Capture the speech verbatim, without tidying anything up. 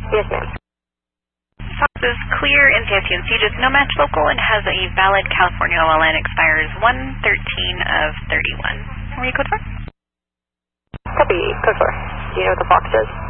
Yes, ma'am. Fox is clear in Santee and Sieges, no match local, and has a valid California O L N, expires one thirteen of thirty-one. Where are you code for? Copy, code for. Do you know what the Fox is?